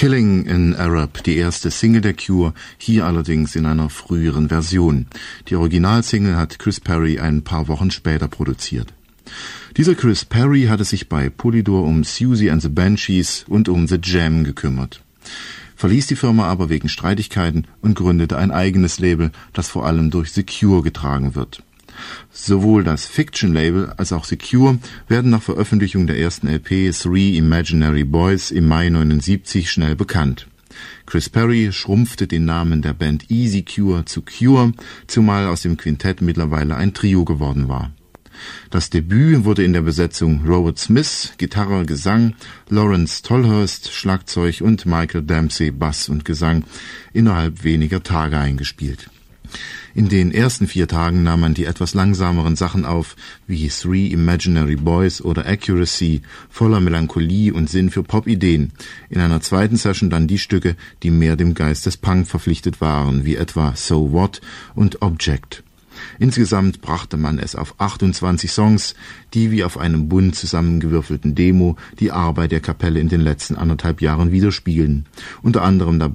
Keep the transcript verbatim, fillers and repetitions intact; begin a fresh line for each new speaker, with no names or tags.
Killing in Arab, die erste Single der Cure, hier allerdings in einer früheren Version. Die Originalsingle hat Chris Perry ein paar Wochen später produziert. Dieser Chris Perry hatte sich bei Polydor um Siouxsie and the Banshees und um The Jam gekümmert, verließ die Firma aber wegen Streitigkeiten und gründete ein eigenes Label, das vor allem durch The Cure getragen wird. Sowohl das Fiction-Label als auch The Cure werden nach Veröffentlichung der ersten L P Three Imaginary Boys im Mai neunundsiebzig schnell bekannt. Chris Perry schrumpfte den Namen der Band Easy Cure zu Cure, zumal aus dem Quintett mittlerweile ein Trio geworden war. Das Debüt wurde in der Besetzung Robert Smith, Gitarre, Gesang, Lawrence Tolhurst, Schlagzeug und Michael Dempsey, Bass und Gesang, innerhalb weniger Tage eingespielt. In den ersten vier Tagen nahm man die etwas langsameren Sachen auf, wie Three Imaginary Boys oder Accuracy, voller Melancholie und Sinn für Pop-Ideen. In einer zweiten Session dann die Stücke, die mehr dem Geist des Punk verpflichtet waren, wie etwa So What und Object. Insgesamt brachte man es auf achtundzwanzig Songs, die wie auf einem bunt zusammengewürfelten Demo die Arbeit der Kapelle in den letzten anderthalb Jahren widerspiegeln. Unter anderem dabei